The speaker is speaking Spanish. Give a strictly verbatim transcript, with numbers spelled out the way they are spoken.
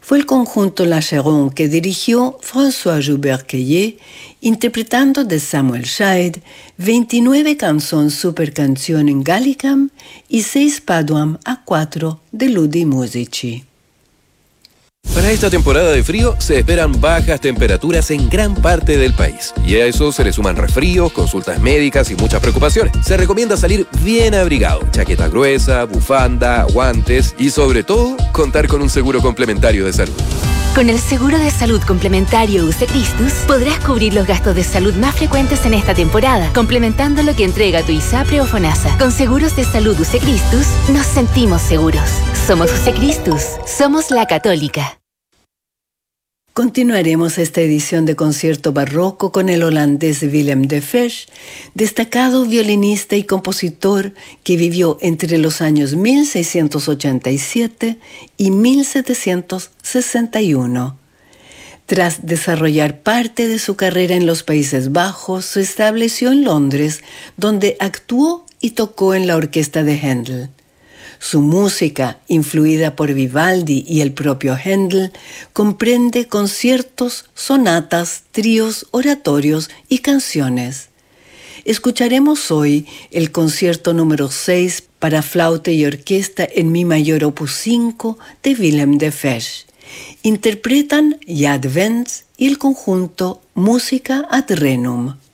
Fue el conjunto La Cheronne que dirigió François Joubert-Keillet, interpretando de Samuel Scheid veintinueve canzoni super canzoni in Gallicam y seis Paduam a cuatro de Ludi Musici. Para esta temporada de frío se esperan bajas temperaturas en gran parte del país. Y a eso se le suman resfríos, consultas médicas y muchas preocupaciones. Se recomienda salir bien abrigado, chaqueta gruesa, bufanda, guantes y sobre todo contar con un seguro complementario de salud. Con el seguro de salud complementario U C Christus podrás cubrir los gastos de salud más frecuentes en esta temporada, complementando lo que entrega tu ISAPRE o FONASA. Con seguros de salud U C Christus nos sentimos seguros. Somos U C Christus, somos la Católica. Continuaremos esta edición de Concierto Barroco con el holandés Willem de Fesch, destacado violinista y compositor que vivió entre los años mil seiscientos ochenta y siete y mil setecientos sesenta y uno. Tras desarrollar parte de su carrera en los Países Bajos, se estableció en Londres, donde actuó y tocó en la orquesta de Händel. Su música, influida por Vivaldi y el propio Händel, comprende conciertos, sonatas, tríos, oratorios y canciones. Escucharemos hoy el concierto número seis para flauta y orquesta en mi mayor opus cinco de Willem de Fesch. Interpretan Jad Wens y el conjunto Musica ad Renum.